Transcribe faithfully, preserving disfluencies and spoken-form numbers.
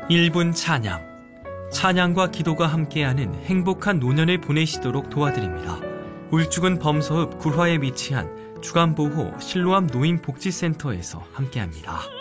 일 분 찬양. 찬양과 기도가 함께하는 행복한 노년을 보내시도록 도와드립니다. 울주군 범서읍 구화에 위치한 주간보호 실로암 노인복지센터에서 함께합니다.